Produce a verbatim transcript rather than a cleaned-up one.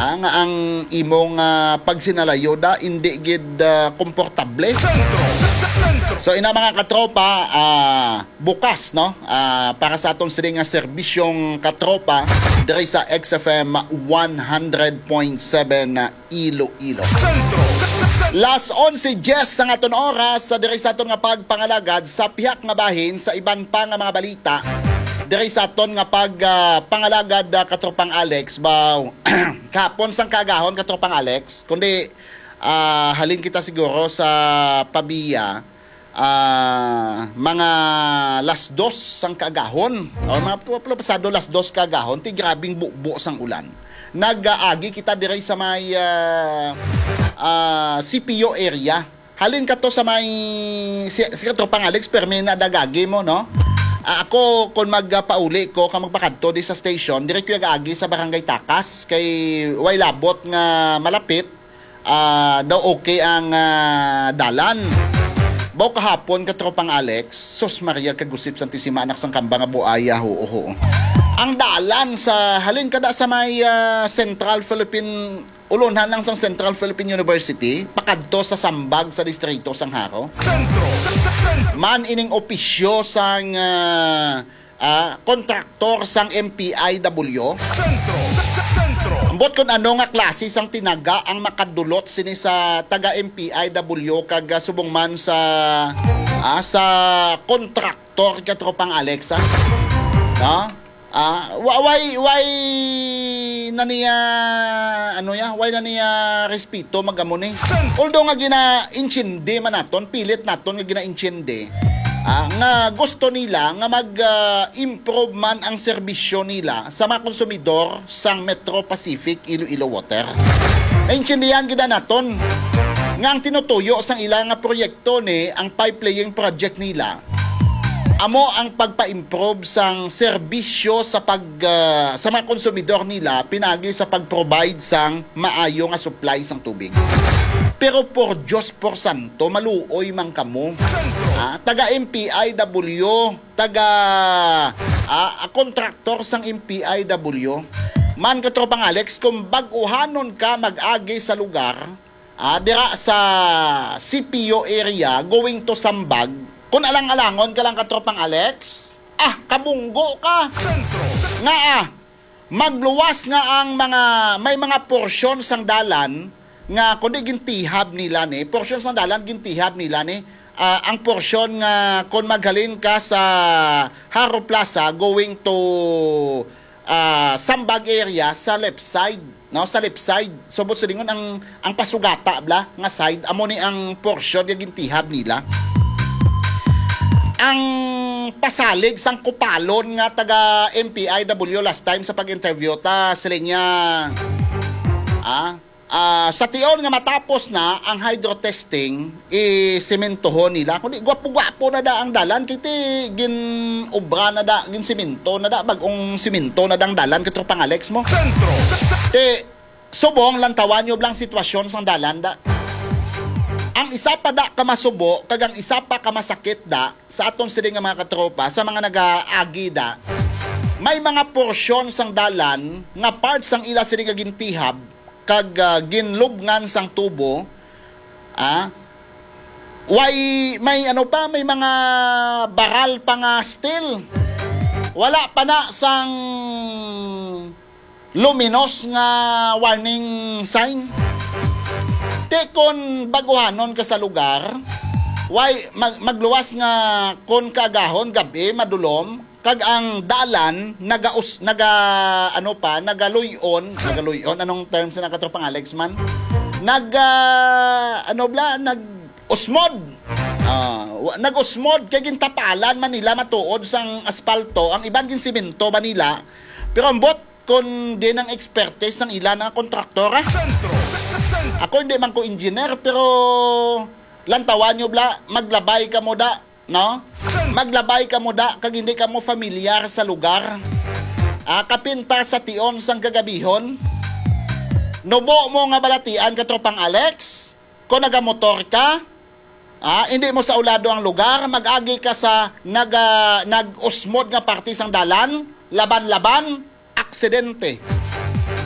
Ah, nga ang imong uh, pagsinalayo da hindi gid uh, komportable. So ina mga katropa, uh, bukas no uh, para sa aton sila nga serbisyong katropa diri sa X F M one hundred point seven na Iloilo. Last onse Jess sa aton oras sa diri sa aton nga pagpangalagad sa pihak nga bahin sa iban pa nga mga balita diri sa aton nga pag uh, pangalagad uh, katropang Alex baw kapon sang kagahon katropang Alex kundi uh, halin kita siguro sa pabiya uh, mga las dos sang kagahon o mga pasado las dos kagahon ti grabing bukbo sang ulan nag-aagi kita diri sa may uh, uh, C P O area halin ka to sa may si, si katropang Alex permi na dagagi mo no. Uh, ako, kung magpauli ko, kung magpakadto di sa station, direct ko yung sa Barangay Takas, kay way labot nga malapit, uh, daw okay ang uh, dalan. Baw kahapon, katropang Alex, sos Maria kagusip santisima anak sang kamba nga buaya, ho, ho. Ang dalan sa, halin kada sa may uh, Central Philippine, ulunhan lang sa Central Philippine University, pakadto sa Sambag sa distrito sang Haro. Man ining opisyo sang uh, uh, kontraktor sang M P I W. Ambot kun ano nga klase sang tinaga ang makadulot sini sa taga M P I W kag uh, subong man sa uh, sa kontraktor katropang Alexa. No? Ah, uh, why why na niya ano ya, why na niya respeto magamuni. Although nga gina-inchinde man naton, pilit naton nga gina-inchinde. Ah, nga gusto nila nga mag-improve uh, man ang serbisyo nila sa mga konsumidor sang Metro Pacific Iloilo Water. Naintindihan gid naton nga ang tinutuyo sang ilang nga proyekto ni ang pipe-laying project nila. Amo ang pagpa-improve sang serbisyo sa pag uh, sa mga konsumidor nila pinagi sa pag-provide sang maayo nga supply sang tubig. Pero por Diyos por santo maluoy man kamo. Ah, taga M P I W, taga ah, kontraktor sang M P I W. Man katropang Alex kung bag-uhanon ka mag-agi sa lugar, ah, dira sa C P O area going to Sambag. Kung alang-alangon ka lang katropang Alex, ah, kabunggo ka. Nga ah, magluwas nga ang mga, may mga porsyon sang dalan, nga kundi gintihab nila ni, porsyon sang dalan gintihab nila ni, uh, ang porsyon nga kung maghalin ka sa Haro Plaza going to uh, Sambag area sa left side, no, sa left side. So, but silingon ang, ang pasugata, bla, nga side, amo ni ang porsyon nga gintihab nila. Ang pasalig sang kupalon nga taga M P I W last time sa pag-interview ta sila niya ah, ah, sa tion nga matapos na ang hydro-testing i-sementohon nila kundi gwapo-gwapo na da ang dalan kiti gin obra na da gin semento na da bagong semento na dang dalan katropang Alex mo te subong lantawan nyo blang sitwasyon sang dalan da. Ang isa pa da kamasubo, kagang isa pa kamasakit da, sa aton sila nga mga katropa, sa mga nag-aagi da, may mga porsyon sang dalan, nga parts sang ila sila nga gintihab, kag uh, ginlubngan sang tubo, ah, way, may ano pa, may mga baral pa nga still. Wala pa na sang luminous nga warning sign. Kon baguhanon ka sa lugar, why mag, magluwas nga kon kagahon gabi madulom kag ang dalan nagaus naga ano pa nagaluyon nagaluyon anong terms na katropang Alex man naga ano bla nag usmod uh, nag usmod kay gintapalan man nila matuod sang asfalto ang iban gin semento Manila pero ambot kon din ang expertise ng ilan nga kontraktor. Ako hindi man ko engineer pero lantawan nyo bla maglabay ka mo da no maglabay ka mo da kag hindi ka mo familiar sa lugar ah, kapin pa sa tion sang gagabihon nubo mo nga balatian katropang Alex kung nagamotor ka ah, hindi mo sa ulado ang lugar mag-agi ka sa nag, uh, nag-usmod nga parte sang dalan laban-laban aksidente.